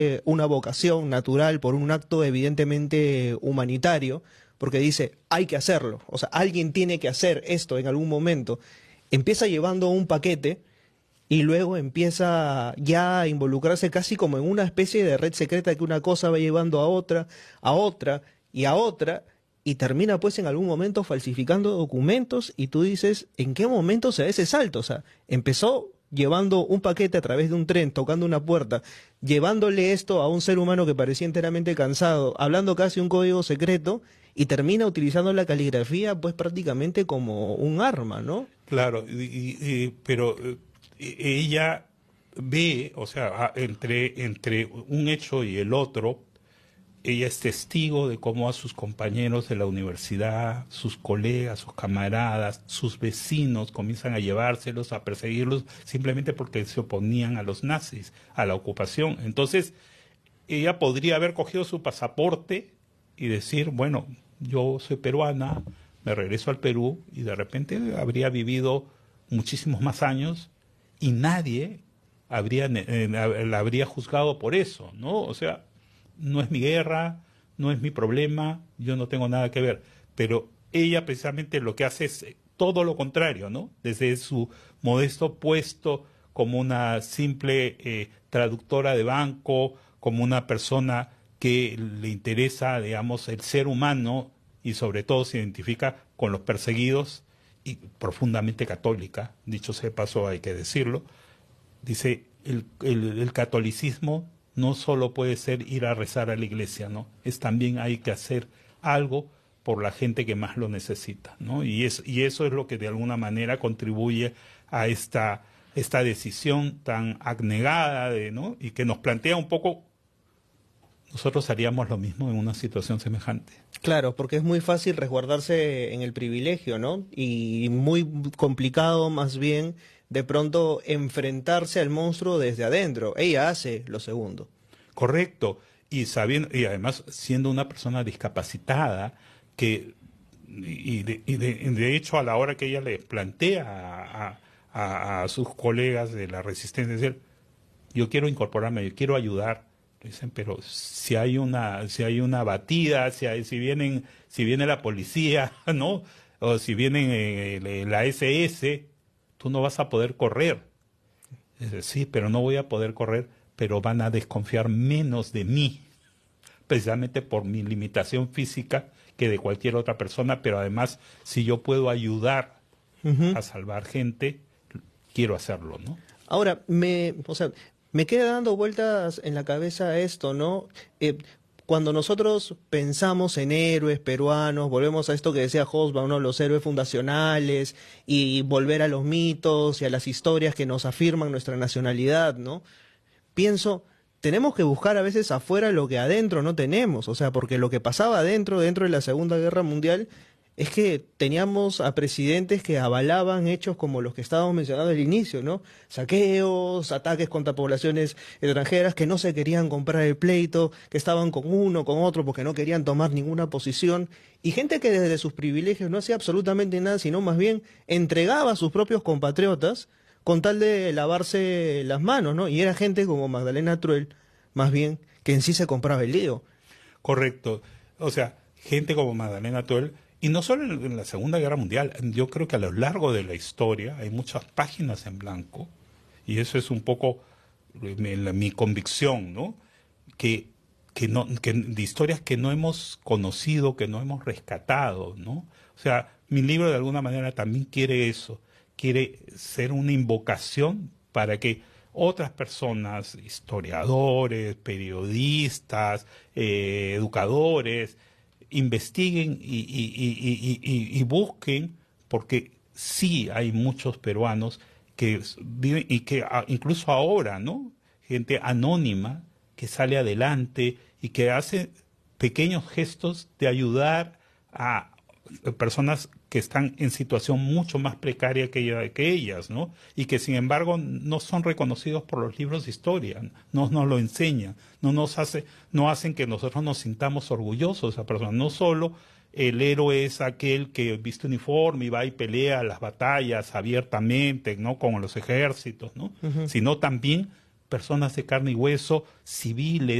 una vocación natural por un acto evidentemente humanitario, porque dice, hay que hacerlo, o sea, alguien tiene que hacer esto en algún momento. Empieza llevando un paquete y luego empieza ya a involucrarse casi como en una especie de red secreta que una cosa va llevando a otra y a otra, y termina pues en algún momento falsificando documentos y tú dices, ¿en qué momento se da ese salto? O sea, empezó llevando un paquete a través de un tren, tocando una puerta, llevándole esto a un ser humano que parecía enteramente cansado, hablando casi un código secreto, y termina utilizando la caligrafía pues prácticamente como un arma, ¿no? Claro, pero ella ve, o sea, entre un hecho y el otro, ella es testigo de cómo a sus compañeros de la universidad, sus colegas, sus camaradas, sus vecinos comienzan a llevárselos, a perseguirlos, simplemente porque se oponían a los nazis, a la ocupación. Entonces, ella podría haber cogido su pasaporte y decir, bueno, yo soy peruana, me regreso al Perú, y de repente habría vivido muchísimos más años y nadie la habría juzgado por eso, ¿no? O sea, no es mi guerra, no es mi problema, yo no tengo nada que ver. Pero ella precisamente lo que hace es todo lo contrario, ¿no? Desde su modesto puesto como una simple traductora de banco, como una persona que le interesa, digamos, el ser humano, y sobre todo se identifica con los perseguidos, y profundamente católica, dicho sea de paso, hay que decirlo. Dice, el catolicismo no solo puede ser ir a rezar a la iglesia, ¿no? Es también hay que hacer algo por la gente que más lo necesita, ¿no? Y eso es lo que de alguna manera contribuye a esta decisión tan abnegada, ¿no? Y que nos plantea un poco, nosotros haríamos lo mismo en una situación semejante. Claro, porque es muy fácil resguardarse en el privilegio, ¿no? Y muy complicado más bien de pronto enfrentarse al monstruo desde adentro. Ella hace lo segundo. Correcto. Y además siendo una persona discapacitada, que de hecho a la hora que ella le plantea a sus colegas de la resistencia, es decir, yo quiero incorporarme, yo quiero ayudar. Dicen, pero si hay una batida, si viene la policía, ¿no? O si viene la SS, tú no vas a poder correr. Dice, sí, pero no voy a poder correr, pero van a desconfiar menos de mí, precisamente por mi limitación física que de cualquier otra persona, pero además, si yo puedo ayudar a salvar gente, quiero hacerlo, ¿no? Ahora, me queda dando vueltas en la cabeza esto, ¿no? Cuando nosotros pensamos en héroes peruanos, volvemos a esto que decía Hobsbawm, ¿no? Los héroes fundacionales, y volver a los mitos y a las historias que nos afirman nuestra nacionalidad, ¿no? Pienso, tenemos que buscar a veces afuera lo que adentro no tenemos, o sea, porque lo que pasaba dentro de la Segunda Guerra Mundial es que teníamos a presidentes que avalaban hechos como los que estábamos mencionando al inicio, ¿no? Saqueos, ataques contra poblaciones extranjeras que no se querían comprar el pleito, que estaban con uno, con otro, porque no querían tomar ninguna posición, y gente que desde sus privilegios no hacía absolutamente nada, sino más bien entregaba a sus propios compatriotas con tal de lavarse las manos, ¿no? Y era gente como Magdalena Truell, más bien, que en sí se compraba el lío. Correcto. O sea, gente como Magdalena Truell, y no solo en la Segunda Guerra Mundial, yo creo que a lo largo de la historia hay muchas páginas en blanco, y eso es un poco mi convicción, ¿no? Que de historias que no hemos conocido, que no hemos rescatado, ¿no? O sea, mi libro de alguna manera también quiere eso, quiere ser una invocación para que otras personas, historiadores, periodistas, educadores, investiguen y busquen, porque sí hay muchos peruanos que viven, y que incluso ahora, ¿no? Gente anónima que sale adelante y que hace pequeños gestos de ayudar a personas que están en situación mucho más precaria que ellas, ¿no? Y que sin embargo no son reconocidos por los libros de historia, no nos lo enseñan, no hacen que nosotros nos sintamos orgullosos de esa persona. No solo el héroe es aquel que viste uniforme y va y pelea las batallas abiertamente, ¿no? Con los ejércitos, ¿no? Sino también personas de carne y hueso, civiles,